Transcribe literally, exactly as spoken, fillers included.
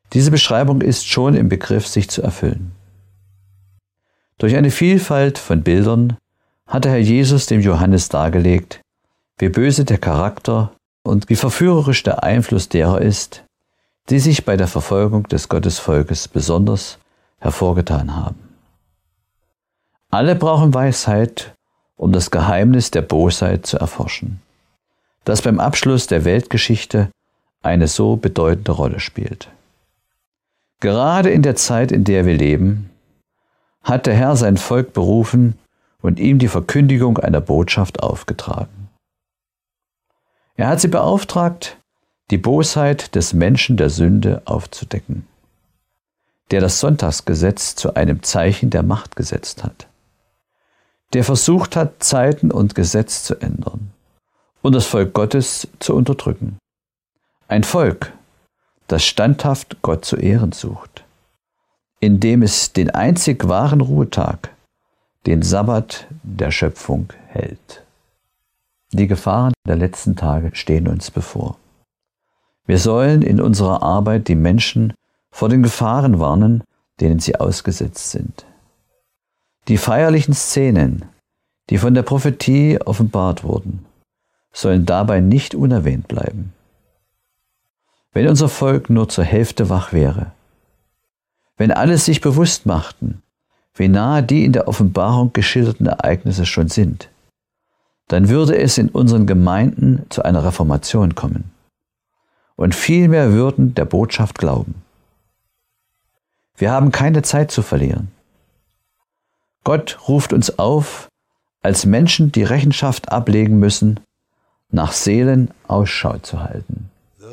Diese Beschreibung ist schon im Begriff, sich zu erfüllen. Durch eine Vielfalt von Bildern hat der Herr Jesus dem Johannes dargelegt, wie böse der Charakter und wie verführerisch der Einfluss derer ist, die sich bei der Verfolgung des Gottesvolkes besonders hervorgetan haben. Alle brauchen Weisheit, um das Geheimnis der Bosheit zu erforschen, das beim Abschluss der Weltgeschichte eine so bedeutende Rolle spielt. Gerade in der Zeit, in der wir leben, hat der Herr sein Volk berufen und ihm die Verkündigung einer Botschaft aufgetragen. Er hat sie beauftragt, die Bosheit des Menschen der Sünde aufzudecken, der das Sonntagsgesetz zu einem Zeichen der Macht gesetzt hat, der versucht hat, Zeiten und Gesetz zu ändern und das Volk Gottes zu unterdrücken. Ein Volk, das standhaft Gott zu ehren sucht, indem es den einzig wahren Ruhetag, den Sabbat der Schöpfung, hält. Die Gefahren der letzten Tage stehen uns bevor. Wir sollen in unserer Arbeit die Menschen vor den Gefahren warnen, denen sie ausgesetzt sind. Die feierlichen Szenen, die von der Prophetie offenbart wurden, sollen dabei nicht unerwähnt bleiben. Wenn unser Volk nur zur Hälfte wach wäre, wenn alle sich bewusst machten, wie nahe die in der Offenbarung geschilderten Ereignisse schon sind, dann würde es in unseren Gemeinden zu einer Reformation kommen und viel mehr würden der Botschaft glauben. Wir haben keine Zeit zu verlieren. Gott ruft uns auf, als Menschen, die Rechenschaft ablegen müssen, nach Seelen Ausschau zu halten.